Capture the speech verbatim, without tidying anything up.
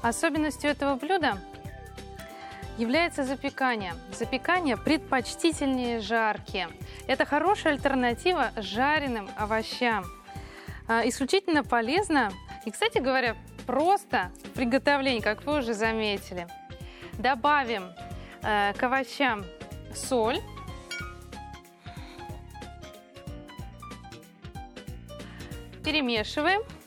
Особенностью этого блюда является запекание. Запекание предпочтительнее жарки. Это хорошая альтернатива жареным овощам. А, исключительно полезно и, кстати говоря, просто в приготовлении, как вы уже заметили. Добавим э, к овощам соль. Перемешиваем.